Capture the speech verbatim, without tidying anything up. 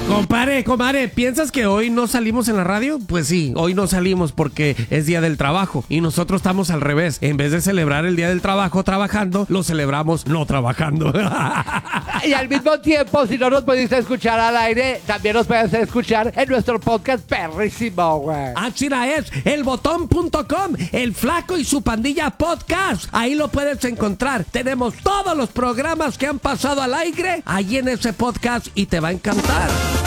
Compadre, compadre, ¿piensas que hoy no salimos en la radio? Pues sí, hoy no salimos porque es Día del Trabajo y nosotros estamos al revés. En vez de celebrar el Día del Trabajo trabajando, lo celebramos no trabajando. Y al mismo tiempo, si no nos pudiste escuchar al aire, también nos puedes escuchar en nuestro podcast perrísimo, güey. Ah, chira, es el botón punto com, el Flaco y su Pandilla Podcast. Ahí lo puedes encontrar. Tenemos todos los programas que han pasado al aire ahí en ese podcast y te va a encantar.